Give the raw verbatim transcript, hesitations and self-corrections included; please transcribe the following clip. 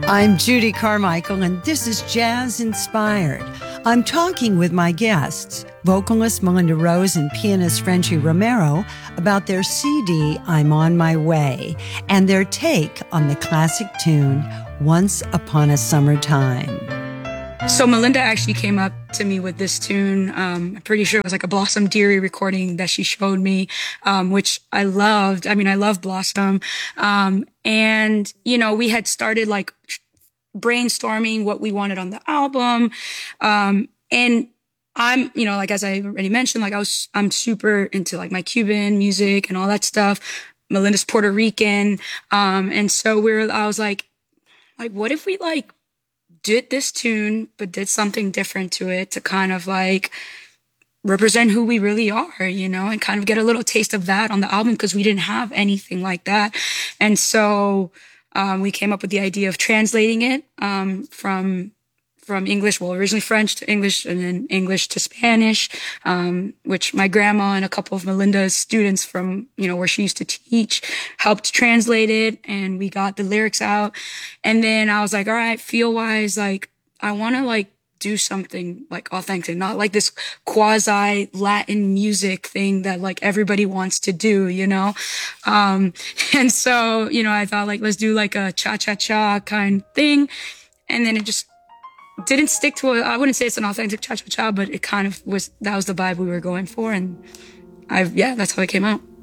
I'm Judy Carmichael, and this is Jazz Inspired. I'm talking with my guests, vocalist Melinda Rose and pianist Frenchy Romero, about their C D, I'm on My Way, and their take on the classic tune, Once Upon a Summertime. So Melinda actually came up to me with this tune. Um, I'm pretty sure it was like a Blossom Dearie recording that she showed me, um, which I loved. I mean, I love Blossom. Um, and, you know, we had started like brainstorming what we wanted on the album. Um, and I'm, you know, like, as I already mentioned, like I was, I'm super into like my Cuban music and all that stuff. Melinda's Puerto Rican. Um, and so we're, I was like, like, what if we like, did this tune, but did something different to it to kind of like represent who we really are, you know, and kind of get a little taste of that on the album because we didn't have anything like that. And so um, we came up with the idea of translating it um, from from English, well, originally French to English and then English to Spanish, um, which my grandma and a couple of Melinda's students from, you know, where she used to teach helped translate it. And we got the lyrics out. And then I was like, all right, feel wise, like, I want to like do something like authentic, not like this quasi Latin music thing that like everybody wants to do, you know? Um, and so, you know, I thought like, let's do like a cha-cha-cha kind of thing. And then it just didn't stick to it. I wouldn't say it's an authentic cha-cha-cha, but it kind of was, that was the vibe we were going for. And I, yeah, that's how it came out.